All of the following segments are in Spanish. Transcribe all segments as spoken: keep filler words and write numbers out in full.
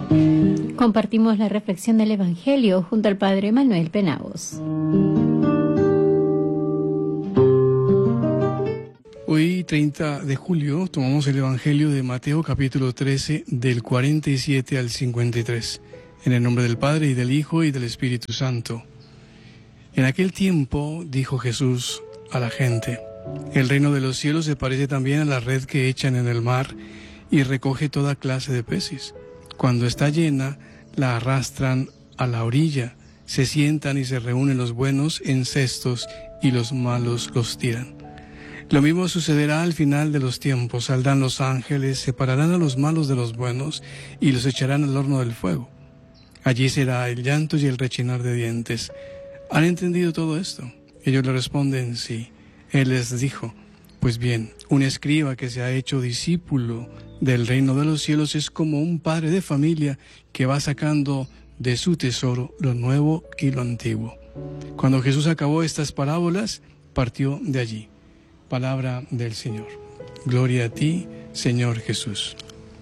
Compartimos la reflexión del Evangelio junto al Padre Manuel Penagos. Hoy, treinta de julio, tomamos el Evangelio de Mateo capítulo trece, del cuarenta y siete al cincuenta y tres. En el nombre del Padre, y del Hijo, y del Espíritu Santo. En aquel tiempo dijo Jesús a la gente: el reino de los cielos se parece también a la red que echan en el mar y recoge toda clase de peces. Cuando está llena, la arrastran a la orilla, se sientan y se reúnen los buenos en cestos y los malos los tiran. Lo mismo sucederá al final de los tiempos. Saldrán los ángeles, separarán a los malos de los buenos y los echarán al horno del fuego. Allí será el llanto y el rechinar de dientes. ¿Han entendido todo esto? Ellos le responden: sí. Él les dijo: pues bien, un escriba que se ha hecho discípulo del reino de los cielos es como un padre de familia que va sacando de su tesoro lo nuevo y lo antiguo. Cuando Jesús acabó estas parábolas, partió de allí. Palabra del Señor. Gloria a ti, Señor Jesús.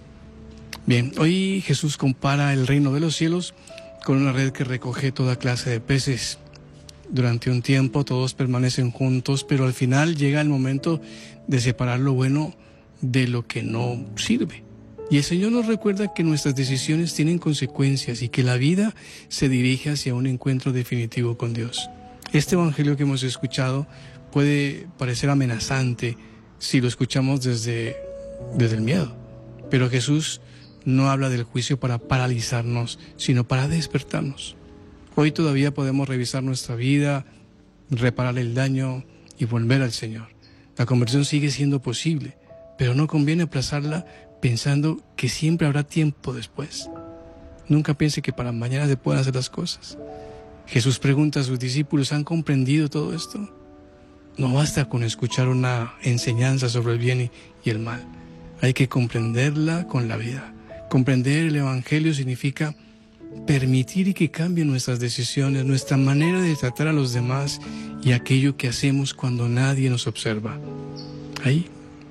Bien, hoy Jesús compara el reino de los cielos con una red que recoge toda clase de peces. Durante un tiempo todos permanecen juntos, pero al final llega el momento de separar lo bueno de lo que no sirve. Y el Señor nos recuerda que nuestras decisiones tienen consecuencias y que la vida se dirige hacia un encuentro definitivo con Dios. Este evangelio que hemos escuchado puede parecer amenazante si lo escuchamos desde, desde el miedo, pero Jesús no habla del juicio para paralizarnos, sino para despertarnos. Hoy todavía podemos revisar nuestra vida, reparar el daño y volver al Señor. La conversión sigue siendo posible, pero no conviene aplazarla pensando que siempre habrá tiempo después. Nunca piense que para mañana se pueden hacer las cosas. Jesús pregunta a sus discípulos: ¿han comprendido todo esto? No basta con escuchar una enseñanza sobre el bien y el mal. Hay que comprenderla con la vida. Comprender el Evangelio significa permitir y que cambien nuestras decisiones, nuestra manera de tratar a los demás y aquello que hacemos cuando nadie nos observa. Ahí,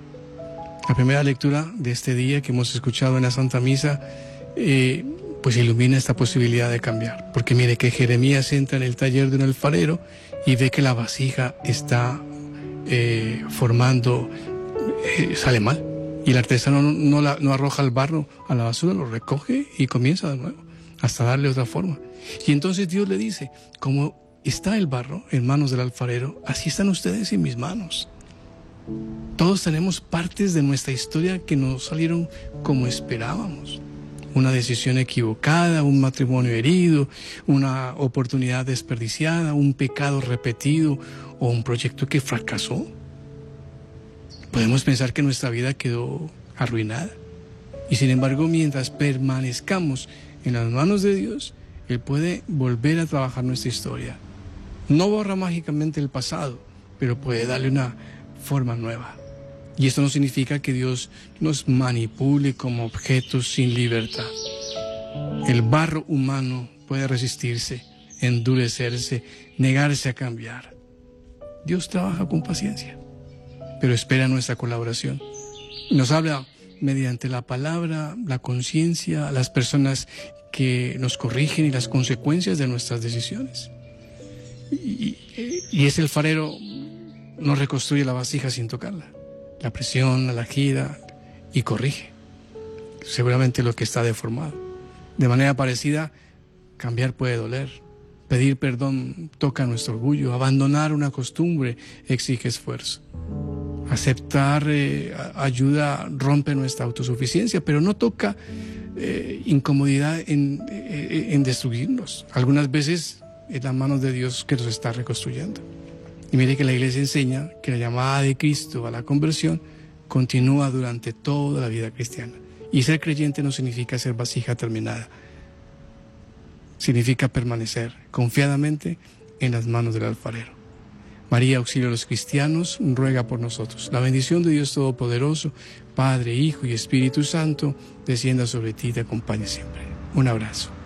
la primera lectura de este día que hemos escuchado en la Santa Misa, eh, pues ilumina esta posibilidad de cambiar. Porque mire que Jeremías entra en el taller de un alfarero y ve que la vasija está eh, formando, eh, sale mal. Y el artesano no, no, la, no arroja el barro a la basura, lo recoge y comienza de nuevo, hasta darle otra forma. Y entonces Dios le dice: como está el barro en manos del alfarero, así están ustedes en mis manos. Todos tenemos partes de nuestra historia que no salieron como esperábamos. Una decisión equivocada, un matrimonio herido, una oportunidad desperdiciada, un pecado repetido o un proyecto que fracasó. Podemos pensar que nuestra vida quedó arruinada. Y sin embargo, mientras permanezcamos en las manos de Dios, Él puede volver a trabajar nuestra historia. No borra mágicamente el pasado, pero puede darle una forma nueva. Y esto no significa que Dios nos manipule como objetos sin libertad. El barro humano puede resistirse, endurecerse, negarse a cambiar. Dios trabaja con paciencia, pero espera nuestra colaboración. Nos habla mediante la palabra, la conciencia, las personas que nos corrigen y las consecuencias de nuestras decisiones. Y, y ese alfarero no reconstruye la vasija sin tocarla. La presiona, la gira y corrige seguramente lo que está deformado. De manera parecida, cambiar puede doler. Pedir perdón toca nuestro orgullo. Abandonar una costumbre exige esfuerzo. Aceptar eh, ayuda rompe nuestra autosuficiencia, pero no toca eh, incomodidad en, eh, en destruirnos. Algunas veces es la mano de Dios que nos está reconstruyendo. Y mire que la Iglesia enseña que la llamada de Cristo a la conversión continúa durante toda la vida cristiana. Y ser creyente no significa ser vasija terminada. Significa permanecer confiadamente en las manos del alfarero. María, auxilia a los cristianos, ruega por nosotros. La bendición de Dios Todopoderoso, Padre, Hijo y Espíritu Santo, descienda sobre ti y te acompañe siempre. Un abrazo.